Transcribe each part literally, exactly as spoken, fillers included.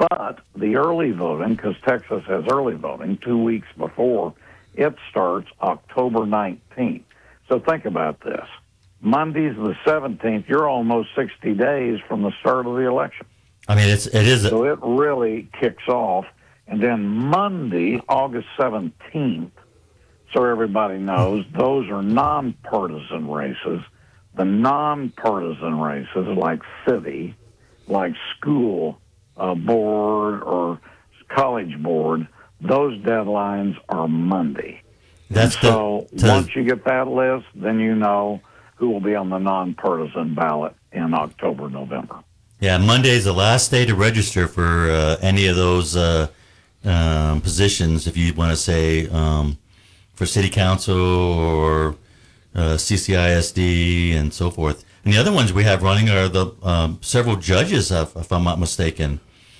But the early voting, because Texas has early voting two weeks before, it starts October nineteenth. So think about this. Monday's the seventeenth. You're almost sixty days from the start of the election. I mean, it's it is. A- so it really kicks off. And then Monday, August seventeenth, so everybody knows, those are nonpartisan races. The nonpartisan races, like city, like school uh, board or college board, those deadlines are Monday. That's so the, to, once you get that list, then you know who will be on the nonpartisan ballot in October, November. Yeah, Monday is the last day to register for uh, any of those uh, um, positions, if you want to say um, for city council or uh, C C I S D and so forth. And the other ones we have running are the um, several judges, if, if I'm not mistaken,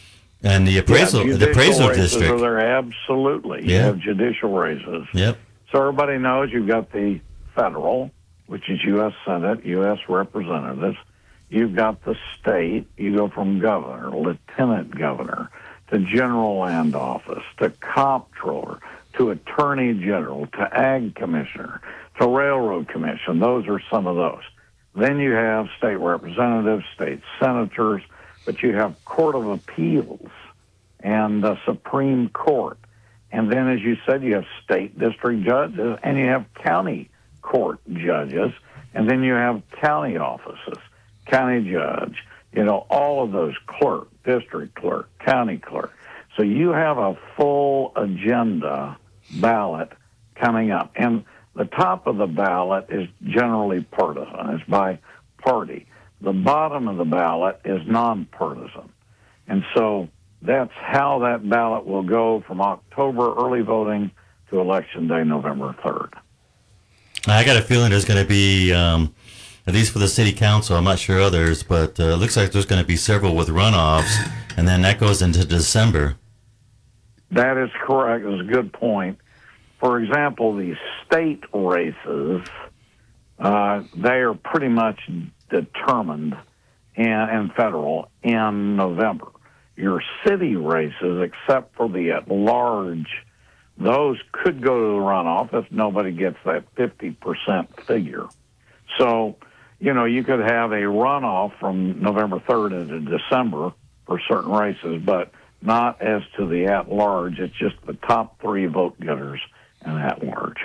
and the appraisal, yeah, the appraisal races district. Are there absolutely? You yeah. have judicial races. Yep. So everybody knows you've got the federal, which is U S Senate, U S Representatives. You've got the state. You go from governor, lieutenant governor, to general land office, to comptroller, to attorney general, to ag commissioner, to railroad commission. Those are some of those. Then you have state representatives, state senators, but you have court of appeals and the Supreme Court. And then, as you said, you have state district judges, and you have county court judges, and then you have county offices, county judge, you know, all of those, clerk, district clerk, county clerk. So you have a full agenda ballot coming up. And the top of the ballot is generally partisan. It's by party. The bottom of the ballot is nonpartisan. And so that's how that ballot will go from October early voting to Election Day, November third. I got a feeling there's going to be, um, at least for the city council, I'm not sure others, but uh, it looks like there's going to be several with runoffs, and then that goes into December. That is correct. It's a good point. For example, the state races, uh, they are pretty much determined, in, and federal, in November. Your city races, except for the at-large, those could go to the runoff if nobody gets that fifty percent figure. So, you know, you could have a runoff from November third into December for certain races, but not as to the at-large. It's just the top three vote getters and at-large.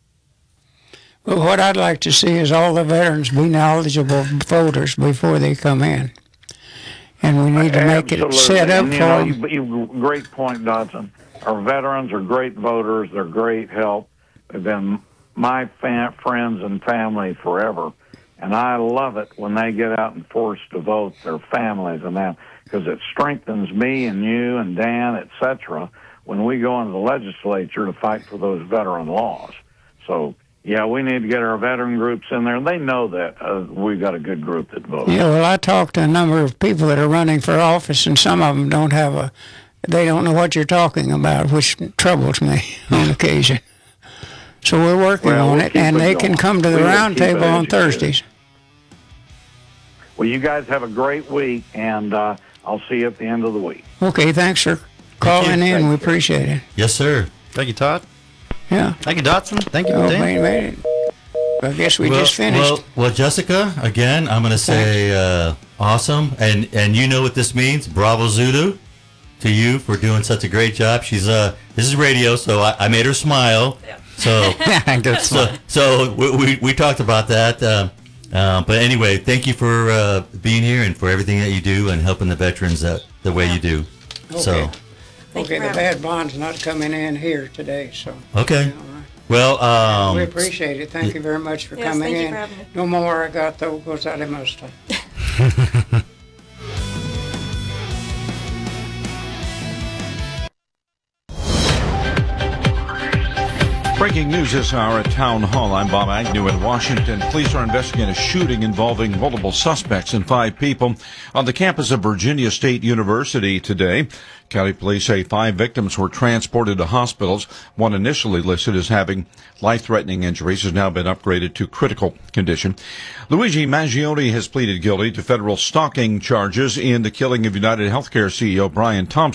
Well, what I'd like to see is all the veterans be knowledgeable voters before they come in. And we need to make Absolutely. it set up and, you for know, them. You, you, great point, Dodson. Our veterans are great voters. They're great help. They've been my fan, friends and family forever. And I love it when they get out and forced to vote, their families and that, because it strengthens me and you and Dan, et cetera, when we go into the legislature to fight for those veteran laws. So, yeah, we need to get our veteran groups in there, and they know that uh, we've got a good group that votes. Yeah, well, I talked to a number of people that are running for office, and some of them don't have a, they don't know what you're talking about, which troubles me on occasion. So we're working well, on we'll it, and it they going. can come to the we round table on Thursdays. Well, you guys have a great week, and uh, I'll see you at the end of the week. Okay, thanks for calling in. Thank we you. appreciate it. Yes, sir. Thank you, Todd. Yeah. Thank you, Dotson. Thank you, Oh, Dan. wait a minute. I guess we well, just finished. Well, well, Jessica, again, I'm going to say uh, awesome. And and you know what this means. Bravo Zulu to you for doing such a great job. She's uh, This is radio, so I, I made her smile. Yeah. So, so, so we, we, we talked about that. Uh, uh, but anyway, thank you for uh, being here and for everything that you do and helping the veterans that, the way you do. Okay. So, okay, the bad bond's not coming in here today, so. okay. All right. Well, um, we appreciate it. Thank you very much for yes, coming thank in. You for having me. No more I got though, goes out of most of Breaking news this hour at Town Hall. I'm Bob Agnew in Washington. Police are investigating a shooting involving multiple suspects and five people on the campus of Virginia State University today. County police say five victims were transported to hospitals. One initially listed as having life-threatening injuries has now been upgraded to critical condition. Luigi Maggioni has pleaded guilty to federal stalking charges in the killing of United Healthcare C E O Brian Thompson.